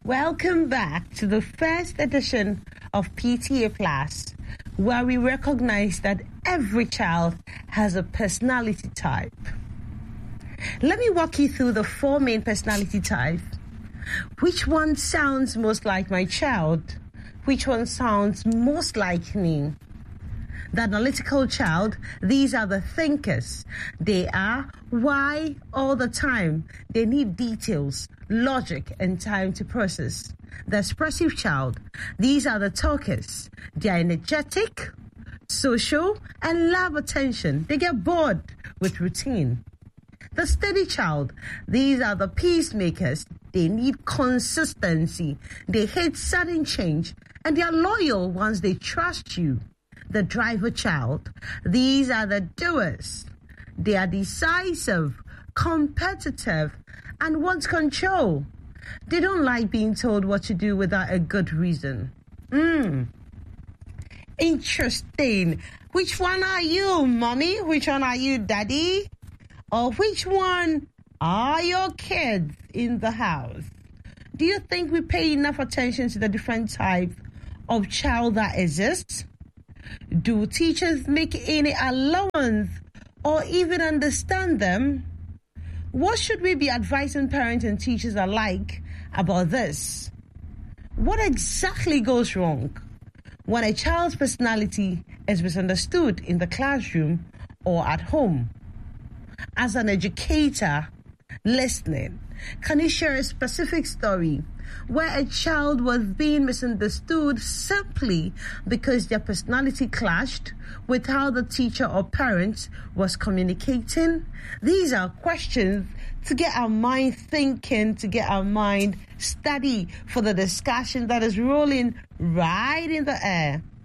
Welcome back to the first edition of PTA Plus, where we recognize that every child has a personality type. Let me walk you through the 4 main personality types. Which one sounds most like my child? Which one sounds most like me? The analytical child, these are the thinkers. They are why all the time. They need details, logic, and time to process. The expressive child, these are the talkers. They are energetic, social, and love attention. They get bored with routine. The steady child, these are the peacemakers. They need consistency. They hate sudden change, and they are loyal once they trust you. The driver child, these are the doers. They are decisive, competitive, and want control. They don't like being told what to do without a good reason. Interesting. Which one are you, mommy? Which one are you, daddy? Or which one are your kids in the house? Do you think we pay enough attention to the different types of child that exists? Do teachers make any allowance or even understand them? What should we be advising parents and teachers alike about this? What exactly goes wrong when a child's personality is misunderstood in the classroom or at home? As an educator listening, can you share a specific story where a child was being misunderstood simply because their personality clashed with how the teacher or parent was communicating? These are questions to get our mind thinking, to get our mind steady for the discussion that is rolling right in the air.